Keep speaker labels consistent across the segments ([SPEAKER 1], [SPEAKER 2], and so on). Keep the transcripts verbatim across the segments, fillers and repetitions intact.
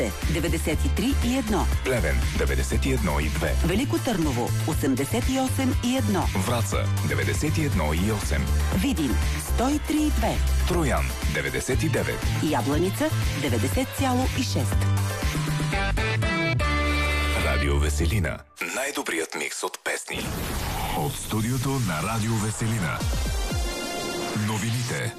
[SPEAKER 1] деветдесет и три и едно.
[SPEAKER 2] Плевен деветдесет и едно и две.
[SPEAKER 1] Велико Търново осемдесет и осем и едно.
[SPEAKER 2] Враца деветдесет и едно и осем.
[SPEAKER 1] Видин сто и три и две.
[SPEAKER 2] Троян деветдесет и девет.
[SPEAKER 1] Ябланица деветдесет цяло и шест.
[SPEAKER 2] Радио Веселина. Най-добрият микс от песни. От студиото на Радио Веселина. Новините.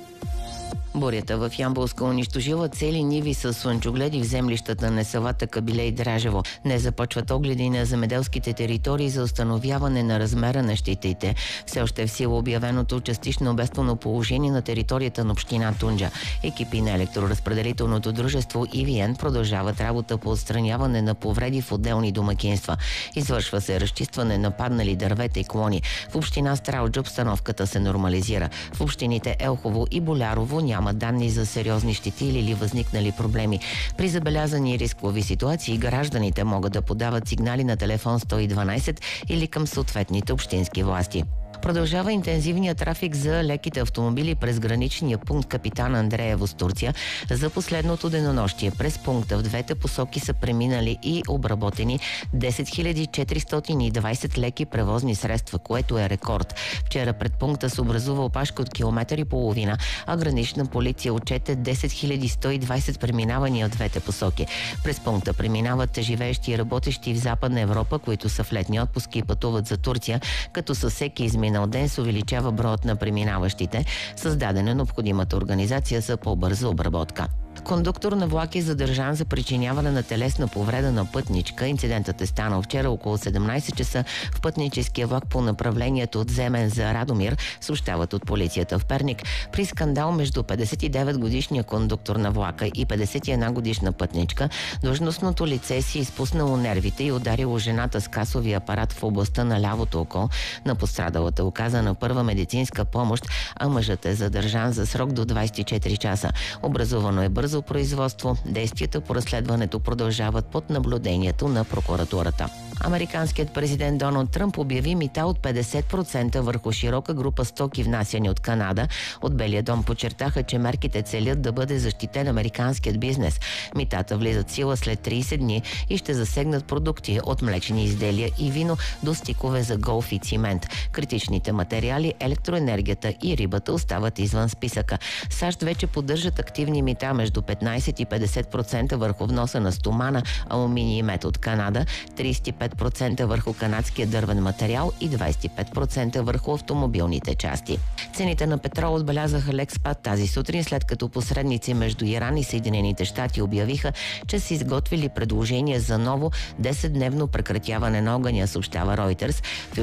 [SPEAKER 3] Бурята в Ямболска унищожила цели ниви с слънчогледи в землищата на селата Кабиле и Дражево. Не започват огледи на земеделските територии за установяване на размера на щетите. Все още е в сила обявеното частично бедствено положение на територията на община Тунджа. Екипи на електроразпределителното дружество И Ви Ен продължават работа по отстраняване на повреди в отделни домакинства. Извършва се разчистване на паднали дървета и клони. В община Стралджа обстановката се нормализира. В общините Елхово и Болярово няма Няма данни за сериозни щети или възникнали проблеми. При забелязани рискови ситуации гражданите могат да подават сигнали на телефон сто и дванайсет или към съответните общински власти. Продължава интензивния трафик за леките автомобили през граничния пункт Капитан Андреево с Турция. За последното денонощие през пункта в двете посоки са преминали и обработени десет хиляди четиристотин и двайсет леки превозни средства, което е рекорд. Вчера пред пункта се образува опашка от километър и половина, а гранична полиция отчете десет хиляди сто и двайсет преминавания от двете посоки. През пункта преминават живеещи и работещи в Западна Европа, които са в летни отпуски и пътуват за Турция, като със всеки изминал ден се увеличава броят на преминаващите. Създадена необходимата организация за по-бърза обработка. Кондуктор на влак е задържан за причиняване на телесна повреда на пътничка. Инцидентът е станал вчера около седемнайсет часа в пътническия влак по направлението от Земен за Радомир, съобщават от полицията в Перник. При скандал между петдесет и девет годишния кондуктор на влака и петдесет и една годишна пътничка, длъжностното лице си изпуснало нервите и ударило жената с касови апарат в областта на лявото око. На пострадалата оказана първа медицинска помощ, а мъжът е задържан за срок до двайсет и четири часа. Образувано е бързо производство. Действията по разследването продължават под наблюдението на прокуратурата. Американският президент Доналд Тръмп обяви мита от петдесет процента върху широка група стоки, внасяни от Канада. От Белия дом подчертаха, че мерките целят да бъде защитен американският бизнес. Митата влизат в сила след трийсет дни и ще засегнат продукти от млечни изделия и вино до стикове за голф и цимент. Критичните материали, електроенергията и рибата остават извън списъка. САЩ вече поддържат активни мита между петнайсет и петдесет процента върху вноса на стомана, алуминий и мед от Канада, трийсет и пет процента върху канадския дървен материал и двайсет и пет процента върху автомобилните части. Цените на петрол отбелязаха лек спад тази сутрин, след като посредници между Иран и Съединените щати обявиха, че са изготвили предложение за ново десетдневно прекратяване на огъня, съобщава Reuters.